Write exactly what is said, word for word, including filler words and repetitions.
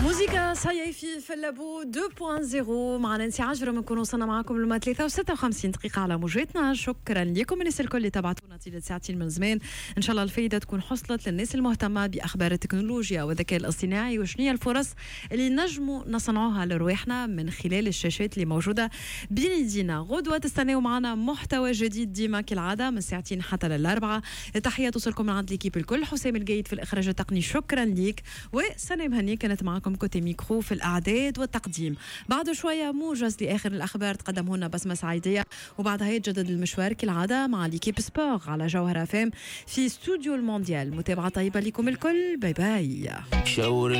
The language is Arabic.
موسيقى صيفي في اللابو اثنين صفر معنا نسي عجرة بنكون وصلنا معكم لما ثلاثة وستة وخمسين دقيقة على موجتنا. شكرا لكم الناس الكل اللي تابعتونا طيلة ساعتين من زمان. ان شاء الله الفايدة تكون حصلت للناس المهتمة بأخبار التكنولوجيا والذكاء الاصطناعي وشنو هي الفرص اللي نجموا نصنعوها لرواحنا من خلال الشاشات اللي موجودة بين يدينا. غدوة تستناو معنا محتوى جديد ديما كالعادة من ساعتين حتى للأربعة. التحية توصلكم من عند ليكيب الكل. حسام الجيد في الإخراج التقني شكرا ليك، وسلام هني كانت معكم كوتي ميكرو في الأعداد والتقديم. بعد شوية موجز لآخر الأخبار تقدمه لنا بسمة سعيدية، وبعدها يتجدد المشوار كالعادة مع ليكيب سبور على جوهرة فام في استوديو المونديال. متابعة طيبة لكم الكل. باي باي.